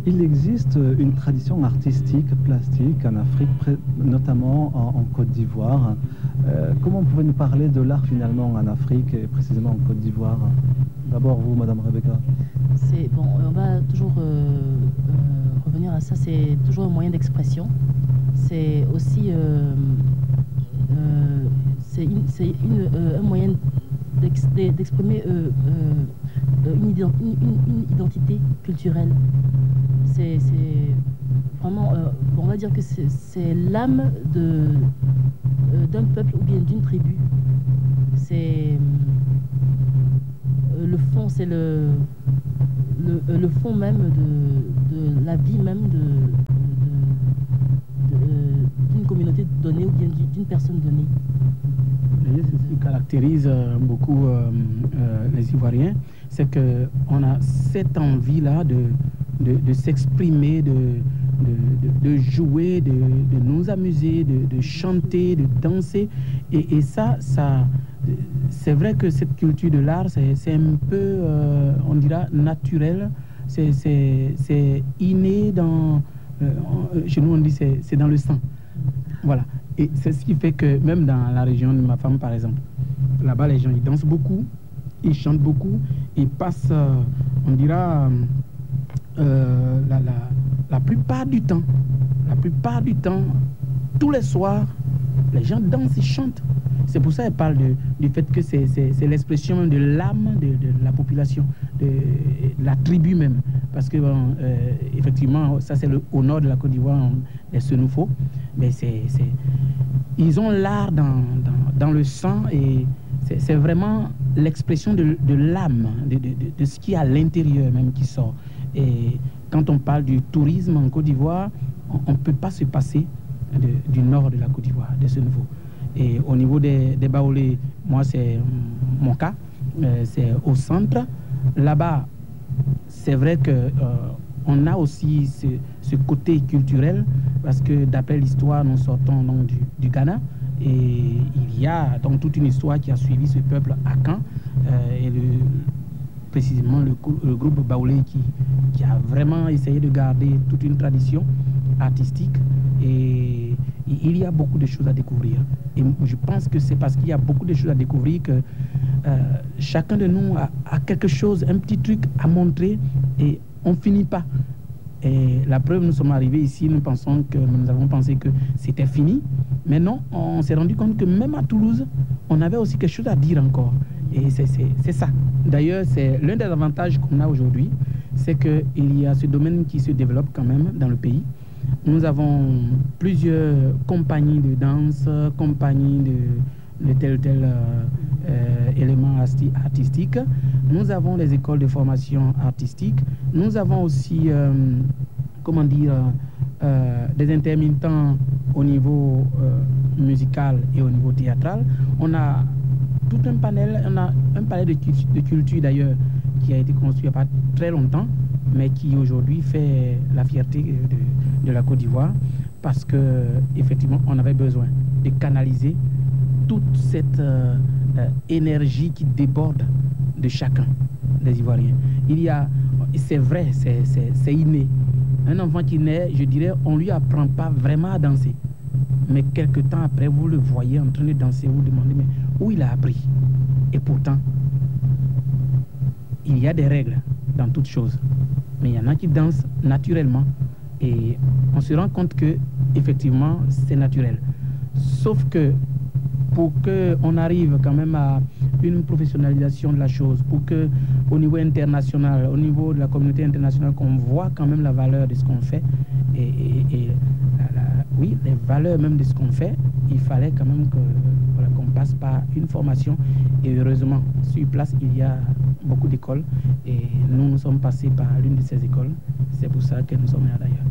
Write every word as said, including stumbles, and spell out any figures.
Il existe une tradition artistique, plastique en Afrique, notamment en, en Côte d'Ivoire. Euh, comment pouvez nous parler de l'art finalement en Afrique et précisément en Côte d'Ivoire? D'abord vous, Madame Rebecca. C'est bon, on va toujours euh, euh, revenir à ça. C'est toujours un moyen d'expression. C'est aussi euh, euh, c'est une, c'est une, euh, un moyen d'ex, d'exprimer euh, euh, une, ident, une, une, identité culturelle. C'est vraiment, euh, on va dire que c'est l'âme de euh, d'un peuple ou bien d'une tribu. C'est euh, le fond, c'est le, le le fond même de, de la vie même de d'une communauté donnée ou bien d'une personne donnée. Et c'est ce qui caractérise beaucoup euh, euh, les Ivoiriens, c'est qu'on a cette envie-là de, de, de s'exprimer, de, de, de jouer, de, de nous amuser, de, de chanter, de danser. Et, et ça, ça c'est vrai que cette culture de l'art, c'est un peu, euh, on dira, naturel. C'est inné dans... Euh, chez nous, on dit c'est c'est dans le sang. Voilà. Et c'est ce qui fait que même dans la région de ma femme, par exemple, là-bas, les gens, ils dansent beaucoup, ils chantent beaucoup, ils passent, euh, on dira, euh, la, la, la plupart du temps, la plupart du temps, tous les soirs, les gens dansent, ils chantent. C'est pour ça qu'elle parle de, du fait que c'est l'expression de l'âme de, de la population, de, de la tribu même. Parce que, bon, euh, effectivement, ça c'est au nord de la Côte d'Ivoire, les Senoufo. Mais c'est, ils ont l'art dans, dans, dans le sang et c'est vraiment l'expression de, de l'âme, de, de, de, de ce qui est à l'intérieur même qui sort. Et quand on parle du tourisme en Côte d'Ivoire, on ne peut pas se passer de, du nord de la Côte d'Ivoire, de Senoufo. Et au niveau des, des Baolé, moi c'est mon cas, euh, c'est au centre. Là-bas, c'est vrai que euh, on a aussi ce, ce côté culturel, parce que d'après l'histoire, nous sortons donc du, du Ghana, et il y a donc toute une histoire qui a suivi ce peuple Akan, euh, et le, précisément le, le groupe Baolé qui, qui a vraiment essayé de garder toute une tradition artistique, et il y a beaucoup de choses à découvrir. Et je pense que c'est parce qu'il y a beaucoup de choses à découvrir que euh, chacun de nous a, a quelque chose, un petit truc à montrer, et on ne finit pas. Et la preuve, nous sommes arrivés ici, nous pensons que nous avons pensé que c'était fini, mais non, on s'est rendu compte que même à Toulouse, on avait aussi quelque chose à dire encore. Et c'est ça. D'ailleurs, c'est l'un des avantages qu'on a aujourd'hui, c'est qu'il y a ce domaine qui se développe quand même dans le pays. Nous avons plusieurs compagnies de danse, compagnies de, de tel ou tel euh, euh, élément artistique. Nous avons les écoles de formation artistique. Nous avons aussi, euh, comment dire, euh, des intermittents au niveau euh, musical et au niveau théâtral. On a tout un panel, on a un palais de, de culture d'ailleurs qui a été construit il n'y a pas très longtemps, mais qui aujourd'hui fait la fierté de, de la Côte d'Ivoire, parce que effectivement on avait besoin de canaliser toute cette euh, euh, énergie qui déborde de chacun des Ivoiriens. Il y a, c'est vrai, c'est inné. Un enfant qui naît, je dirais, on lui apprend pas vraiment à danser, mais quelque temps après, vous le voyez en train de danser, vous demandez mais où il a appris. Et pourtant, il y a des règles dans toutes choses. Mais il y en a qui dansent naturellement et on se rend compte que effectivement c'est naturel. Sauf que pour qu'on arrive quand même à une professionnalisation de la chose, pour que au niveau international, au niveau de la communauté internationale, qu'on voit quand même la valeur de ce qu'on fait et, et, et la, la, oui, les valeurs même de ce qu'on fait, il fallait quand même que voilà, qu'on passe par une formation. Et heureusement, sur place, il y a beaucoup d'écoles et nous, nous sommes passés par l'une de ces écoles. C'est pour ça que nous sommes là d'ailleurs.